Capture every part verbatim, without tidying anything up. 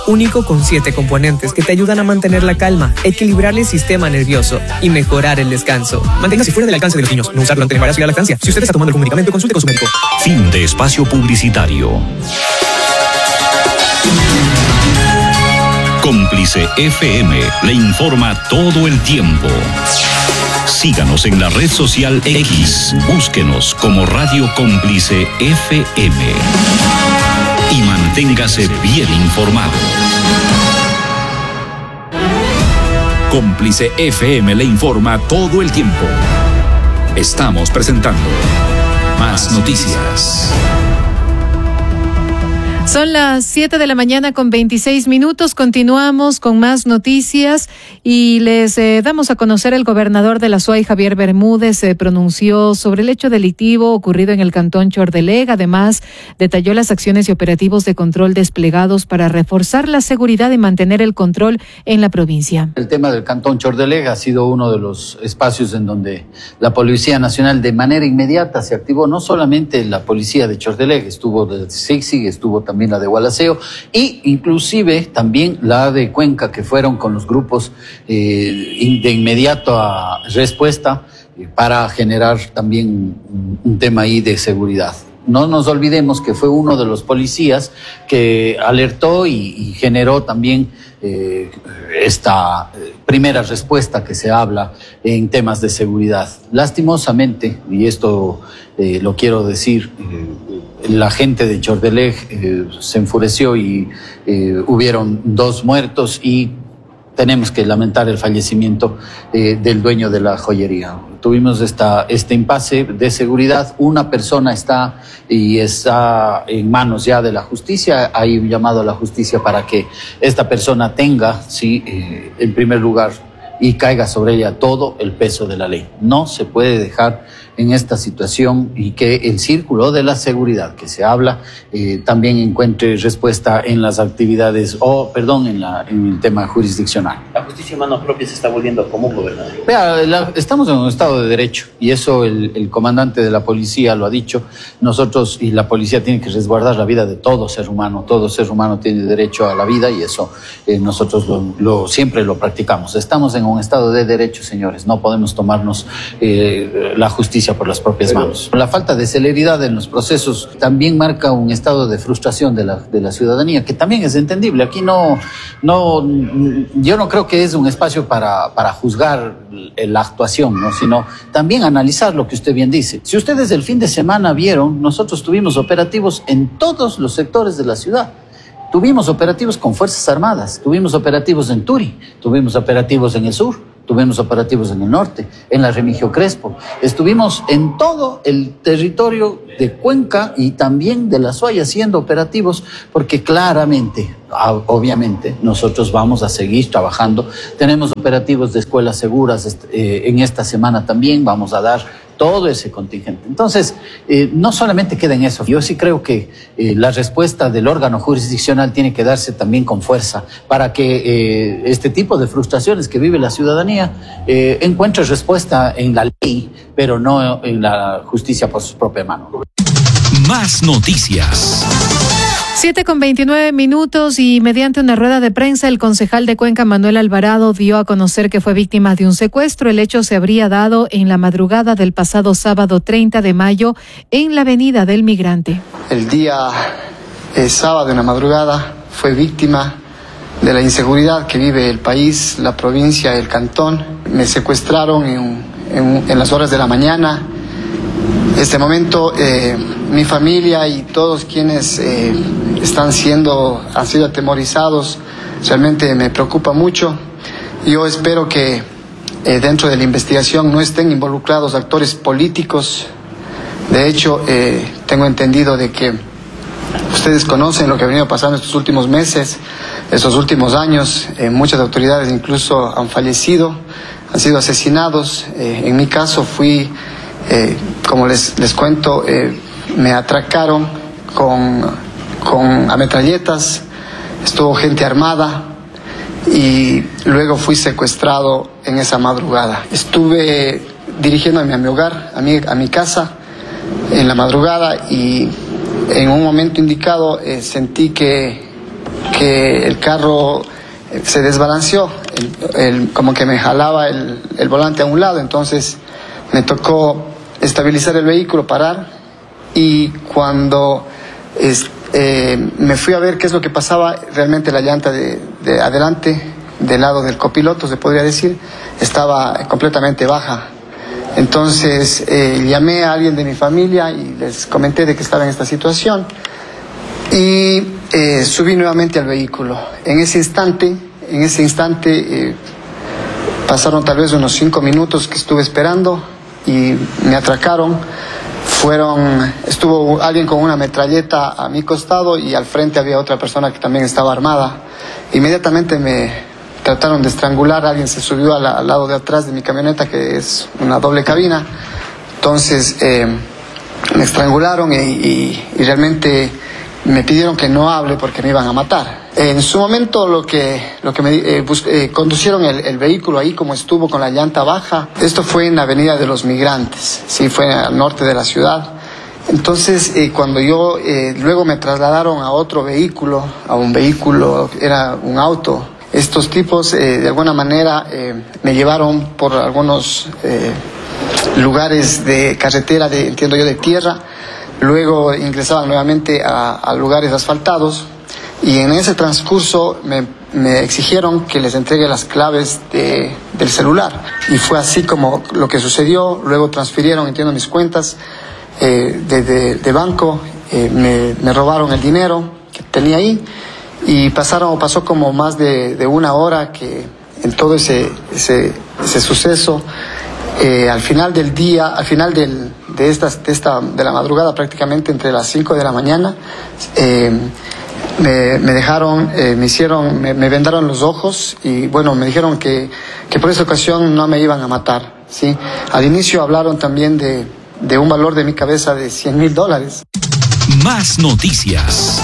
único con siete componentes que te ayudan a mantener la calma, equilibrar el sistema nervioso y mejorar el descanso. Manténgase fuera del alcance de los niños. No usarlo ante el embarazo y la lactancia. Si usted está tomando algún medicamento, consulte con su médico. Fin de espacio publicitario. Cómplice F M le informa todo el tiempo. Síganos en la red social X. Búsquenos como Radio Cómplice F M. Y manténgase bien informado. Cómplice F M le informa todo el tiempo. Estamos presentando Más Noticias. Son las siete de la mañana con veintiséis minutos. Continuamos con más noticias y les eh, damos a conocer el gobernador de la S U A Y, Javier Bermúdez, se pronunció sobre el hecho delictivo ocurrido en el cantón Chordeleg. Además, detalló las acciones y operativos de control desplegados para reforzar la seguridad y mantener el control en la provincia. El tema del cantón Chordeleg ha sido uno de los espacios en donde la Policía Nacional de manera inmediata se activó. No solamente la policía de Chordeleg, estuvo de Sixig, estuvo también también la de Gualaceo, y inclusive también la de Cuenca, que fueron con los grupos eh, de inmediato a respuesta eh, para generar también un, un tema ahí de seguridad. No nos olvidemos que fue uno de los policías que alertó y, y generó también eh, esta primera respuesta que se habla en temas de seguridad. Lastimosamente, y esto eh, lo quiero decir, eh, la gente de Chordeleg eh, se enfureció y eh, hubieron dos muertos y tenemos que lamentar el fallecimiento eh, del dueño de la joyería. Tuvimos esta, este impasse de seguridad. Una persona está y está en manos ya de la justicia. Hay un llamado a la justicia para que esta persona tenga, sí, eh, en primer lugar, y caiga sobre ella todo el peso de la ley. No se puede dejar en esta situación y que el círculo de la seguridad que se habla eh, también encuentre respuesta en las actividades o, oh, perdón, en, la, en el tema jurisdiccional. La justicia en mano propia se está volviendo común, gobernador. Vea, la, estamos en un estado de derecho y eso el, el comandante de la policía lo ha dicho. Nosotros y la policía tienen que resguardar la vida de todo ser humano. Todo ser humano tiene derecho a la vida y eso eh, nosotros lo, lo, siempre lo practicamos. Estamos en un estado de derecho, señores. No podemos tomarnos eh, la justicia por las propias manos. La falta de celeridad en los procesos también marca un estado de frustración de la, de la ciudadanía, que también es entendible. Aquí no, no, yo no creo que es un espacio para, para juzgar la actuación, ¿no? Sino también analizar lo que usted bien dice. Si ustedes el fin de semana vieron, nosotros tuvimos operativos en todos los sectores de la ciudad. Tuvimos operativos con Fuerzas Armadas, tuvimos operativos en Turi, tuvimos operativos en el sur, tuvimos operativos en el norte, en la Remigio Crespo. Estuvimos en todo el territorio de Cuenca y también de la S U A Y haciendo operativos, porque claramente, obviamente, nosotros vamos a seguir trabajando. Tenemos operativos de escuelas seguras eh, en esta semana también, vamos a dar todo ese contingente. Entonces, eh, no solamente queda en eso. Yo sí creo que eh, la respuesta del órgano jurisdiccional tiene que darse también con fuerza para que eh, este tipo de frustraciones que vive la ciudadanía eh, encuentre respuesta en la ley, pero no en la justicia por su propia mano. Más noticias. Siete con veintinueve minutos y mediante una rueda de prensa el concejal de Cuenca, Manuel Alvarado, dio a conocer que fue víctima de un secuestro. El hecho se habría dado en la madrugada del pasado sábado treinta de mayo en la Avenida del Migrante. El día eh, sábado en la madrugada fue víctima de la inseguridad que vive el país, la provincia, el cantón. Me secuestraron en, en, en las horas de la mañana. En este momento eh, mi familia y todos quienes eh, están siendo, han sido atemorizados, realmente me preocupa mucho. Yo espero que eh, dentro de la investigación no estén involucrados actores políticos. De hecho, eh, tengo entendido de que ustedes conocen lo que ha venido pasando estos últimos meses, estos últimos años. Eh, muchas autoridades incluso han fallecido, han sido asesinados. Eh, en mi caso fui... Eh, como les, les cuento, eh, me atracaron con, con ametralletas, estuvo gente armada y luego fui secuestrado en esa madrugada. Estuve dirigiéndome a mi hogar, a mi, a mi casa, en la madrugada y en un momento indicado eh, sentí que que el carro se desbalanceó, el, el, como que me jalaba el, el volante a un lado, entonces me tocó estabilizar el vehículo, parar, y cuando es, eh, me fui a ver qué es lo que pasaba, realmente la llanta de, de adelante, del lado del copiloto, se podría decir, estaba completamente baja. Entonces eh, llamé a alguien de mi familia y les comenté de que estaba en esta situación, y eh, subí nuevamente al vehículo. En ese instante, en ese instante eh, pasaron tal vez unos cinco minutos que estuve esperando y me atracaron. Fueron, estuvo alguien con una metralleta a mi costado y al frente había otra persona que también estaba armada. Inmediatamente me trataron de estrangular, alguien se subió al, al lado de atrás de mi camioneta, que es una doble cabina. Entonces eh, me estrangularon y, y, y realmente me pidieron que no hable porque me iban a matar. En su momento lo que, lo que me eh, bus, eh, conducieron el, el vehículo ahí como estuvo con la llanta baja. Esto fue en la Avenida de los Migrantes, sí, fue al norte de la ciudad. Entonces eh, cuando yo, eh, luego me trasladaron a otro vehículo, a un vehículo, era un auto. Estos tipos eh, de alguna manera eh, me llevaron por algunos eh, lugares de carretera, de, entiendo yo, de tierra. Luego ingresaban nuevamente a, a lugares asfaltados, y en ese transcurso me, me exigieron que les entregue las claves de, del celular. Y fue así como lo que sucedió. Luego transfirieron, entiendo, mis cuentas eh, de, de, de banco, eh, me, me robaron el dinero que tenía ahí, y pasaron, pasó como más de, de una hora que en todo ese, ese, ese suceso. Eh, al final del día, al final del, de, esta, de, esta, de la madrugada, prácticamente entre las cinco de la mañana, eh, me, me dejaron, eh, me hicieron, me, me vendaron los ojos, y bueno, me dijeron que, que por esa ocasión no me iban a matar, ¿sí? Al inicio hablaron también de, de un valor de mi cabeza de cien mil dólares. Más noticias.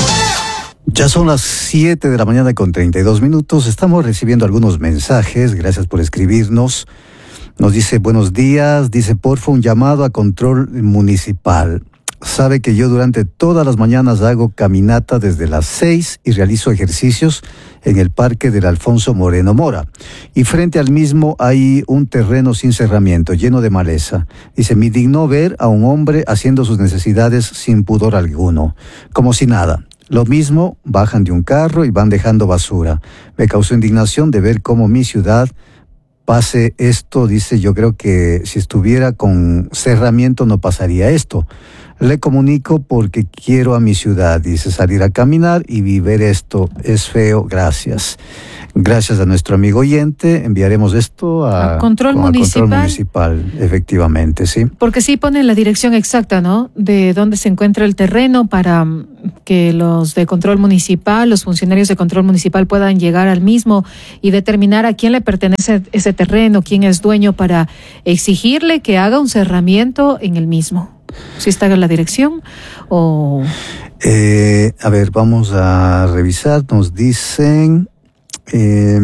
Ya son las siete de la mañana con treinta y dos minutos. Estamos recibiendo algunos mensajes. Gracias por escribirnos. Nos dice, buenos días, dice, porfa, un llamado a control municipal. Sabe que yo durante todas las mañanas hago caminata desde las seis y realizo ejercicios en el parque del Alfonso Moreno Mora. Y frente al mismo hay un terreno sin cerramiento, lleno de maleza. Dice, me indignó ver a un hombre haciendo sus necesidades sin pudor alguno, como si nada. Lo mismo, bajan de un carro y van dejando basura. Me causó indignación de ver cómo mi ciudad pase esto. Dice, yo creo que si estuviera con cerramiento no pasaría esto. Le comunico porque quiero a mi ciudad, dice, salir a caminar y vivir esto. Es feo, gracias. Gracias a nuestro amigo oyente, enviaremos esto a, a control, municipal. control municipal, efectivamente, sí. Porque sí ponen la dirección exacta, ¿no? De dónde se encuentra el terreno para que los de control municipal, los funcionarios de control municipal puedan llegar al mismo y determinar a quién le pertenece ese terreno, quién es dueño, para exigirle que haga un cerramiento en el mismo. ¿Sí está en la dirección o...? Eh, a ver, vamos a revisar. Nos dicen... Eh,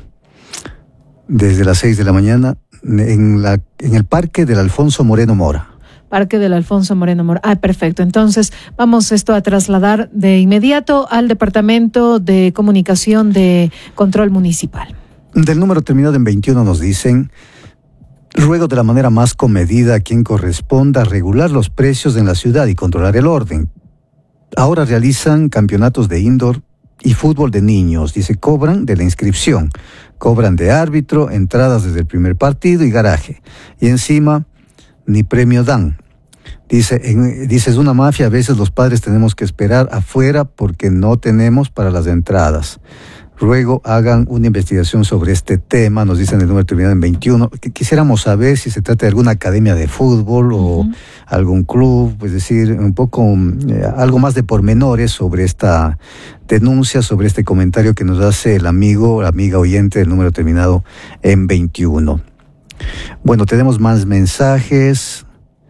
desde las seis de la mañana en, la, en el parque del Alfonso Moreno Mora. Parque del Alfonso Moreno Mora. Ah, perfecto. Entonces, vamos esto a trasladar de inmediato al Departamento de Comunicación de Control Municipal. Del número terminado en veintiuno nos dicen, ruego de la manera más comedida a quien corresponda regular los precios en la ciudad y controlar el orden. Ahora realizan campeonatos de indoor y fútbol de niños, dice, cobran de la inscripción, cobran de árbitro, entradas desde el primer partido y garaje. Y encima, ni premio dan. Dice, en, dice, es una mafia, a veces los padres tenemos que esperar afuera porque no tenemos para las entradas. Ruego hagan una investigación sobre este tema, nos dicen el número terminado en veintiuno. Quisiéramos saber si se trata de alguna academia de fútbol o uh-huh. algún club, es decir, un poco, eh, algo más de pormenores sobre esta denuncia, sobre este comentario que nos hace el amigo, la amiga oyente del número terminado en veintiuno. Bueno, tenemos más mensajes.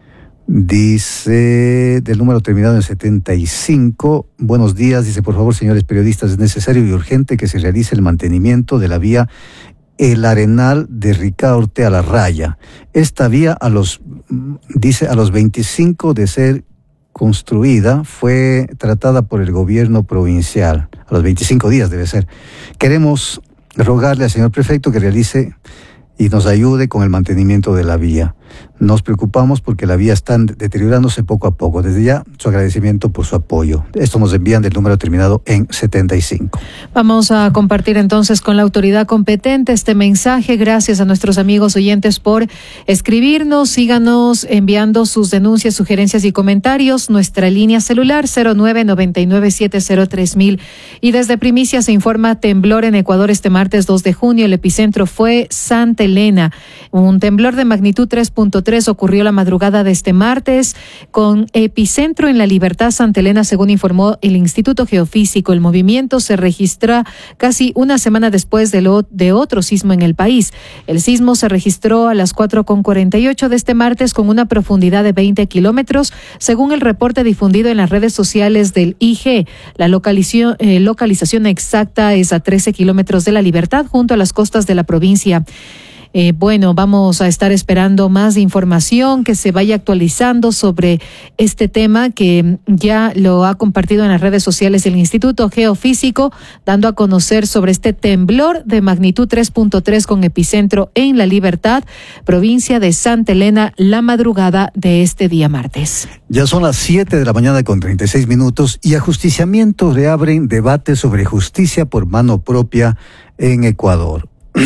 Dice, del número terminado en setenta y cinco, buenos días, dice, por favor, señores periodistas, es necesario y urgente que se realice el mantenimiento de la vía El Arenal de Ricaurte a La Raya. Esta vía a los, dice, a los veinticinco de ser construida fue tratada por el gobierno provincial. A los veinticinco días debe ser. Queremos rogarle al señor prefecto que realice y nos ayude con el mantenimiento de la vía. Nos preocupamos porque la vía está deteriorándose poco a poco. Desde ya, su agradecimiento por su apoyo. Esto nos envían del número terminado en setenta y cinco. Vamos a compartir entonces con la autoridad competente este mensaje. Gracias a nuestros amigos oyentes por escribirnos. Síganos enviando sus denuncias, sugerencias y comentarios. Nuestra línea celular cero nueve nueve nueve siete cero tres mil. Y desde Primicia se informa temblor en Ecuador este martes dos de junio. El epicentro fue Santa Elena. Un temblor de magnitud tres punto tres ocurrió la madrugada de este martes con epicentro en La Libertad, Santa Elena, según informó el Instituto Geofísico. El movimiento se registra casi una semana después de, lo, de otro sismo en el país. El sismo se registró a las cuatro con cuarenta y ocho de este martes con una profundidad de veinte kilómetros, según el reporte difundido en las redes sociales del I G. La localización, eh, localización exacta es a trece kilómetros de La Libertad, junto a las costas de la provincia. Eh, bueno, vamos a estar esperando más información que se vaya actualizando sobre este tema que ya lo ha compartido en las redes sociales el Instituto Geofísico, dando a conocer sobre este temblor de magnitud tres punto tres con epicentro en La Libertad, provincia de Santa Elena, la madrugada de este día martes. Ya son las siete de la mañana con treinta y seis minutos y ajusticiamientos reabren debate sobre justicia por mano propia en Ecuador.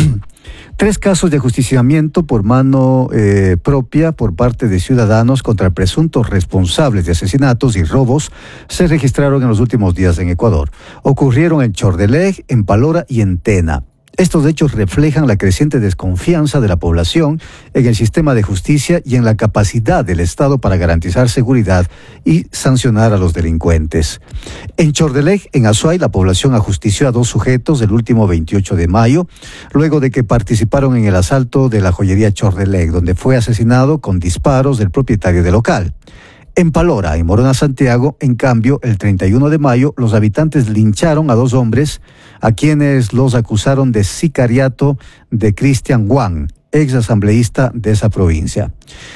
Tres casos de ajusticiamiento por mano eh, propia por parte de ciudadanos contra presuntos responsables de asesinatos y robos se registraron en los últimos días en Ecuador. Ocurrieron en Chordeleg, en Palora y en Tena. Estos hechos reflejan la creciente desconfianza de la población en el sistema de justicia y en la capacidad del Estado para garantizar seguridad y sancionar a los delincuentes. En Chordeleg, en Azuay, la población ajustició a dos sujetos el último veintiocho de mayo, luego de que participaron en el asalto de la joyería Chordeleg, donde fue asesinado con disparos del propietario del local. En Palora, en Morona, Santiago, en cambio, el treinta y uno de mayo, los habitantes lincharon a dos hombres a quienes los acusaron de sicariato de Cristian Juan, ex asambleísta de esa provincia.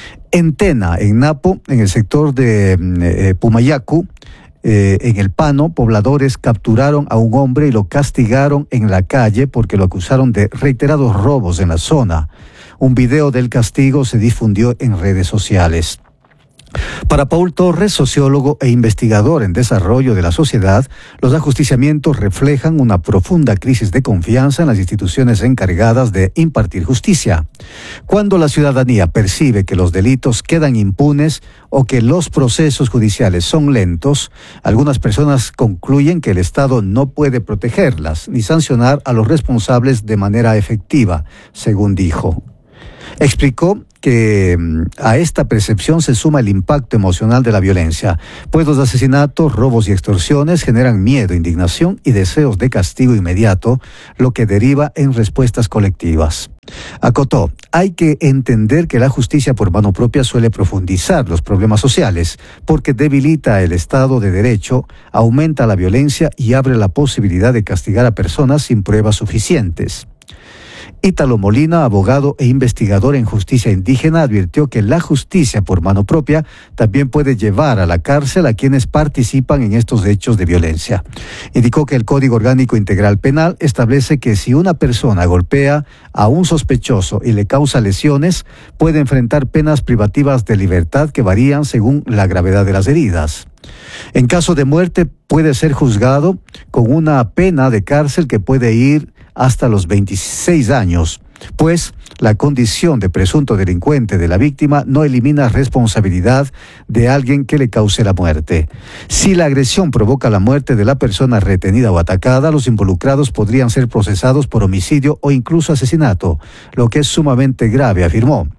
En Tena, en Napo, en el sector de eh, Pumayacu, eh, en El Pano, pobladores capturaron a un hombre y lo castigaron en la calle porque lo acusaron de reiterados robos en la zona. Un video del castigo se difundió en redes sociales. Para Paul Torres, sociólogo e investigador en desarrollo de la sociedad, los ajusticiamientos reflejan una profunda crisis de confianza en las instituciones encargadas de impartir justicia. Cuando la ciudadanía percibe que los delitos quedan impunes o que los procesos judiciales son lentos, algunas personas concluyen que el Estado no puede protegerlas ni sancionar a los responsables de manera efectiva, según dijo. Explicó que a esta percepción se suma el impacto emocional de la violencia, pues los asesinatos, robos y extorsiones generan miedo, indignación y deseos de castigo inmediato, lo que deriva en respuestas colectivas. Acotó, hay que entender que la justicia por mano propia suele profundizar los problemas sociales, porque debilita el Estado de Derecho, aumenta la violencia y abre la posibilidad de castigar a personas sin pruebas suficientes. Ítalo Molina, abogado e investigador en justicia indígena, advirtió que la justicia por mano propia también puede llevar a la cárcel a quienes participan en estos hechos de violencia. Indicó que el Código Orgánico Integral Penal establece que si una persona golpea a un sospechoso y le causa lesiones, puede enfrentar penas privativas de libertad que varían según la gravedad de las heridas. En caso de muerte, puede ser juzgado con una pena de cárcel que puede ir hasta los veintiséis años, pues la condición de presunto delincuente de la víctima no elimina responsabilidad de alguien que le cause la muerte. Si la agresión provoca la muerte de la persona retenida o atacada, los involucrados podrían ser procesados por homicidio o incluso asesinato, lo que es sumamente grave, afirmó.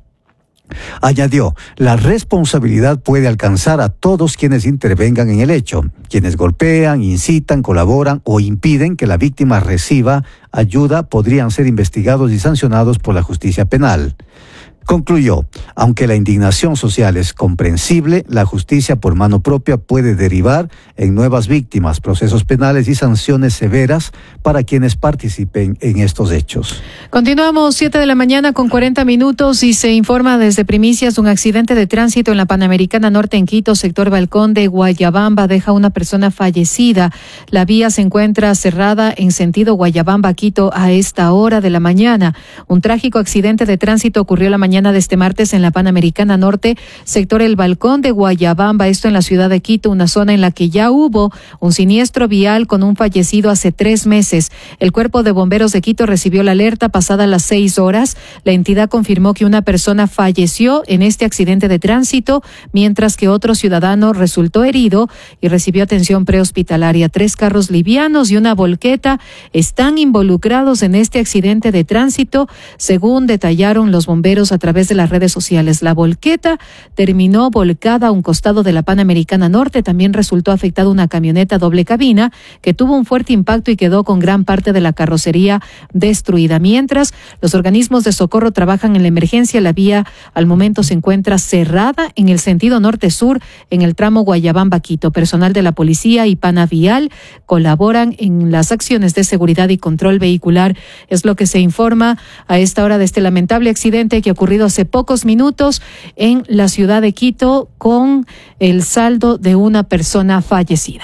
Añadió, la responsabilidad puede alcanzar a todos quienes intervengan en el hecho, quienes golpean, incitan, colaboran o impiden que la víctima reciba ayuda podrían ser investigados y sancionados por la justicia penal. Concluyó, aunque la indignación social es comprensible, la justicia por mano propia puede derivar en nuevas víctimas, procesos penales y sanciones severas para quienes participen en estos hechos. Continuamos siete de la mañana con cuarenta minutos y se informa desde primicias un accidente de tránsito en la Panamericana Norte en Quito, sector Balcón de Guayabamba, deja una persona fallecida. La vía se encuentra cerrada en sentido Guayabamba-Quito a esta hora de la mañana. Un trágico accidente de tránsito ocurrió la mañana de este martes en la Panamericana Norte, sector El Balcón de Guayabamba, esto en la ciudad de Quito, una zona en la que ya hubo un siniestro vial con un fallecido hace tres meses. El Cuerpo de Bomberos de Quito recibió la alerta pasada las seis horas. La entidad confirmó que una persona falleció en este accidente de tránsito, mientras que otro ciudadano resultó herido y recibió atención prehospitalaria. Tres carros livianos y una volqueta están involucrados en este accidente de tránsito, según detallaron los bomberos a través de las redes sociales. La volqueta terminó volcada a un costado de la Panamericana Norte. También resultó afectada una camioneta doble cabina que tuvo un fuerte impacto y quedó con gran parte de la carrocería destruida. Mientras, los organismos de socorro trabajan en la emergencia. La vía al momento se encuentra cerrada en el sentido norte-sur en el tramo Guayabamba-Quito. Personal de la policía y Panavial colaboran en las acciones de seguridad y control vehicular. Es lo que se informa a esta hora de este lamentable accidente que ha ocurrido hace pocos minutos en la ciudad de Quito, con el saldo de una persona fallecida.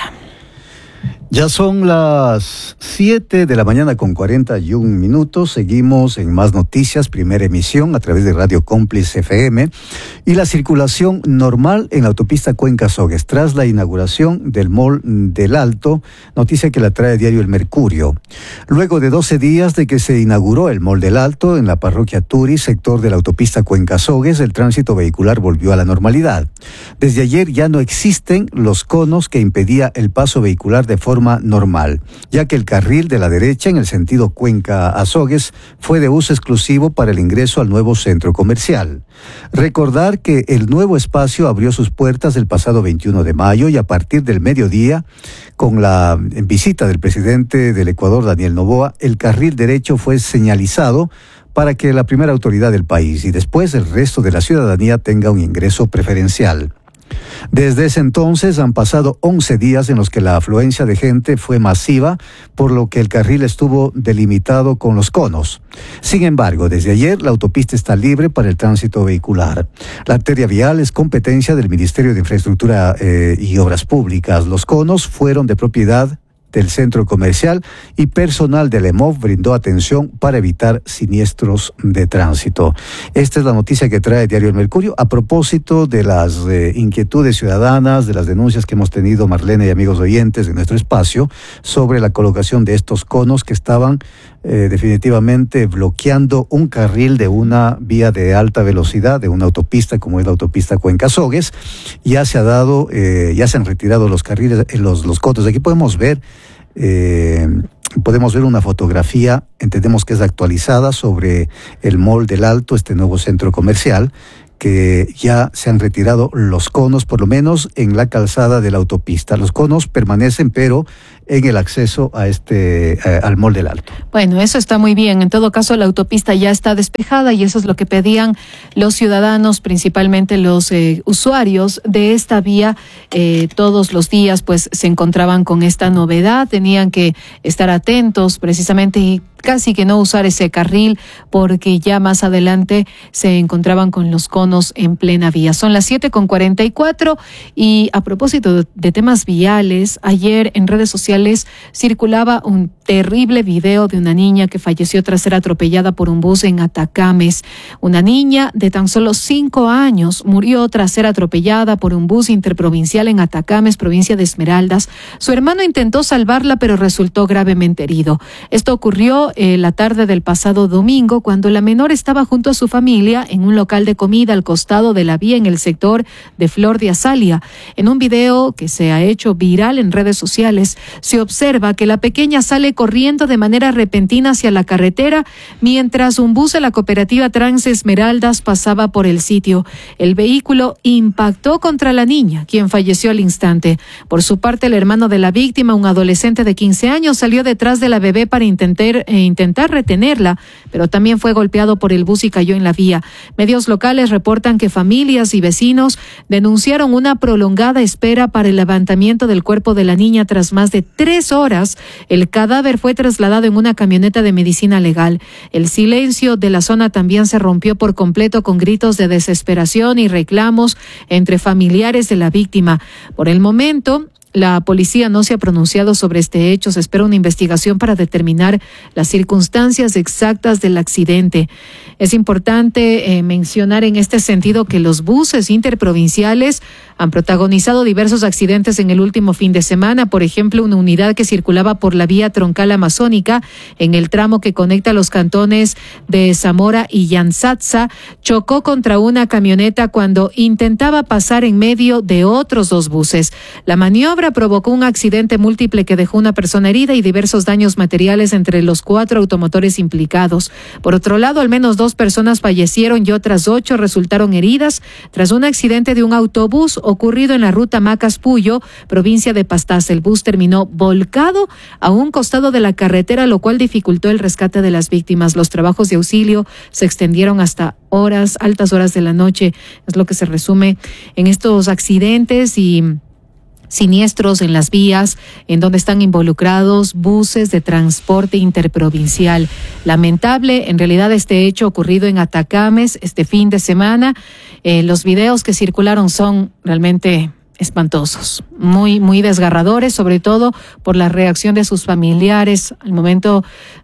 Ya son las siete de la mañana con cuarenta y un minutos. Seguimos en Más Noticias, primera emisión a través de Radio Cómplice F M y la circulación normal en la autopista Cuenca-Sogues tras la inauguración del Mall del Alto, noticia que la trae diario El Mercurio. Luego de doce días de que se inauguró el Mall del Alto en la parroquia Turi, sector de la autopista Cuenca-Sogues, el tránsito vehicular volvió a la normalidad. Desde ayer ya no existen los conos que impedía el paso vehicular de forma normal, ya que el carril de la derecha en el sentido Cuenca-Azogues fue de uso exclusivo para el ingreso al nuevo centro comercial. Recordar que el nuevo espacio abrió sus puertas el pasado veintiuno de mayo y a partir del mediodía, con la visita del presidente del Ecuador, Daniel Noboa, el carril derecho fue señalizado para que la primera autoridad del país y después el resto de la ciudadanía tenga un ingreso preferencial. Desde ese entonces han pasado once días en los que la afluencia de gente fue masiva, por lo que el carril estuvo delimitado con los conos. Sin embargo, desde ayer la autopista está libre para el tránsito vehicular. La arteria vial es competencia del Ministerio de Infraestructura eh, y Obras Públicas. Los conos fueron de propiedad del centro comercial y personal del E M O V brindó atención para evitar siniestros de tránsito. Esta es la noticia que trae Diario El Mercurio a propósito de las eh, inquietudes ciudadanas, de las denuncias que hemos tenido Marlene y amigos oyentes en nuestro espacio sobre la colocación de estos conos que estaban eh, definitivamente bloqueando un carril de una vía de alta velocidad, de una autopista como es la autopista Cuenca-Sogues. Ya se ha dado, eh, ya se han retirado los carriles, los, los conos. Aquí podemos ver Eh, podemos ver una fotografía, entendemos que es actualizada, sobre el Mall del Alto, este nuevo centro comercial, que ya se han retirado los conos, por lo menos en la calzada de la autopista. Los conos permanecen, pero en el acceso a este eh, al Mall del Alto. Bueno, eso está muy bien. En todo caso, la autopista ya está despejada y eso es lo que pedían los ciudadanos, principalmente los eh, usuarios de esta vía. Eh, todos los días, pues, se encontraban con esta novedad. Tenían que estar atentos, precisamente, y casi que no usar ese carril porque ya más adelante se encontraban con los conos en plena vía. Son las siete con cuarenta y cuatro y a propósito de temas viales, ayer en redes sociales circulaba un terrible video de una niña que falleció tras ser atropellada por un bus en Atacames. Una niña de tan solo cinco años murió tras ser atropellada por un bus interprovincial en Atacames, provincia de Esmeraldas. Su hermano intentó salvarla, pero resultó gravemente herido. Esto ocurrió eh, la tarde del pasado domingo, cuando la menor estaba junto a su familia en un local de comida al costado de la vía en el sector de Flor de Azalia. En un video que se ha hecho viral en redes sociales, se observa que la pequeña sale corriendo de manera repentina hacia la carretera mientras un bus de la cooperativa Trans Esmeraldas pasaba por el sitio. El vehículo impactó contra la niña, quien falleció al instante. Por su parte, el hermano de la víctima, un adolescente de quince años, salió detrás de la bebé para intentar, eh, intentar retenerla, pero también fue golpeado por el bus y cayó en la vía. Medios locales reportan que familias y vecinos denunciaron una prolongada espera para el levantamiento del cuerpo de la niña tras más de tres horas. El cadáver fue trasladado en una camioneta de medicina legal. El silencio de la zona también se rompió por completo con gritos de desesperación y reclamos entre familiares de la víctima. Por el momento, la policía no se ha pronunciado sobre este hecho. Se espera una investigación para determinar las circunstancias exactas del accidente. Es importante eh, mencionar en este sentido que los buses interprovinciales han protagonizado diversos accidentes en el último fin de semana. Por ejemplo, una unidad que circulaba por la vía troncal amazónica en el tramo que conecta los cantones de Zamora y Yanzatza chocó contra una camioneta cuando intentaba pasar en medio de otros dos buses. La maniobra provocó un accidente múltiple que dejó una persona herida y diversos daños materiales entre los cuatro automotores implicados. Por otro lado, al menos dos personas fallecieron y otras ocho resultaron heridas tras un accidente de un autobús ocurrido en la ruta Macas-Puyo, provincia de Pastaza. El bus terminó volcado a un costado de la carretera, lo cual dificultó el rescate de las víctimas. Los trabajos de auxilio se extendieron hasta horas, altas horas de la noche. Es lo que se resume en estos accidentes y siniestros en las vías en donde están involucrados buses de transporte interprovincial. Lamentable, en realidad, este hecho ocurrido en Atacames este fin de semana. Eh, los videos que circularon son realmente espantosos, muy, muy desgarradores, sobre todo por la reacción de sus familiares al momento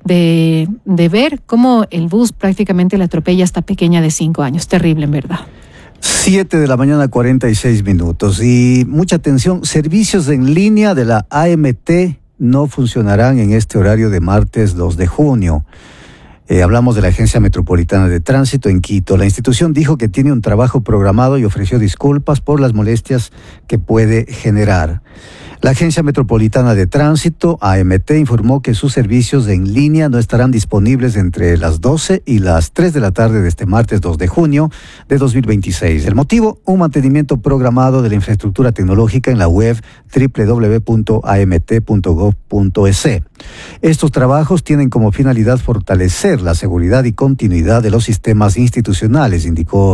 de, de ver cómo el bus prácticamente le atropella a esta pequeña de cinco años. Terrible, en verdad. Siete de la mañana, cuarenta y seis minutos. Y mucha atención, servicios en línea de la A M T no funcionarán en este horario de martes dos de junio. Eh, hablamos de la Agencia Metropolitana de Tránsito en Quito. La institución dijo que tiene un trabajo programado y ofreció disculpas por las molestias que puede generar. La Agencia Metropolitana de Tránsito, A M T, informó que sus servicios en línea no estarán disponibles entre las doce y las tres de la tarde de este martes dos de junio de dos mil veintiséis. El motivo, un mantenimiento programado de la infraestructura tecnológica en la web doble u doble u doble u punto a m t punto gov punto e s. Estos trabajos tienen como finalidad fortalecer la seguridad y continuidad de los sistemas institucionales, indicó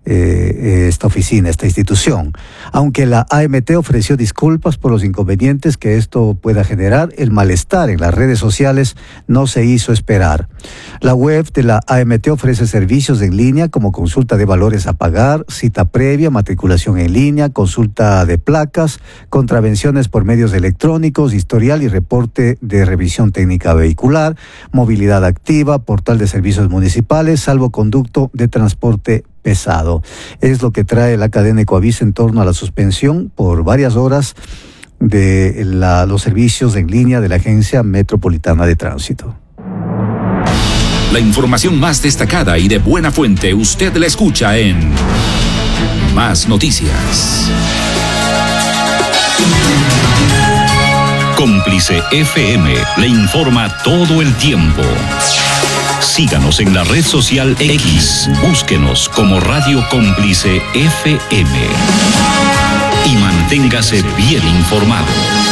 eh, esta oficina, esta institución. Aunque la A M T ofreció disculpas por los inconvenientes que esto pueda generar, el malestar en las redes sociales no se hizo esperar. La web de la A M T ofrece servicios en línea como consulta de valores a pagar, cita previa, matriculación en línea, consulta de placas, contravenciones por medios electrónicos, historial y reporte de revisión técnica vehicular, movilidad activa, portal de servicios municipales, salvoconducto de transporte pesado. Es lo que trae la cadena Ecoavis en torno a la suspensión por varias horas de la, los servicios en línea de la Agencia Metropolitana de Tránsito. La información más destacada y de buena fuente usted la escucha en Más Noticias. Cómplice F M le informa todo el tiempo. Síganos en la red social X, búsquenos como Radio Cómplice F M y manténgase bien informado.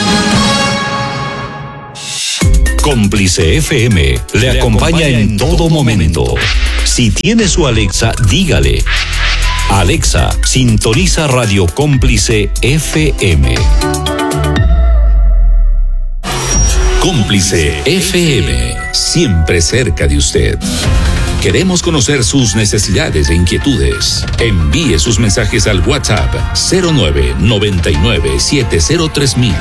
Cómplice F M le acompaña en todo momento. Si tiene su Alexa, dígale: Alexa, sintoniza Radio Cómplice F M. Cómplice F M, siempre cerca de usted. Queremos conocer sus necesidades e inquietudes. Envíe sus mensajes al WhatsApp cero nueve noventa y nueve siete cero tres mil.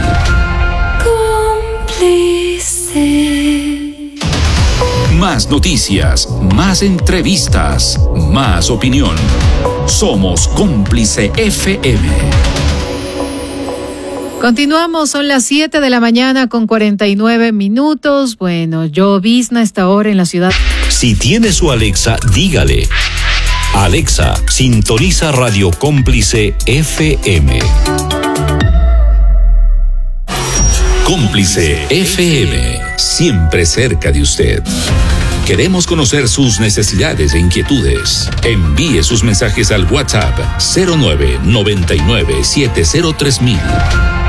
Cómplice. Más noticias, más entrevistas, más opinión. Somos Cómplice F M. Continuamos, son las siete de la mañana con cuarenta y nueve minutos. Bueno, llovizna a esta hora en la ciudad. Si tiene su Alexa, dígale: Alexa, sintoniza Radio Cómplice F M. Cómplice F M, siempre cerca de usted. Queremos conocer sus necesidades e inquietudes. Envíe sus mensajes al WhatsApp cero nueve noventa y nueve siete cero tres mil.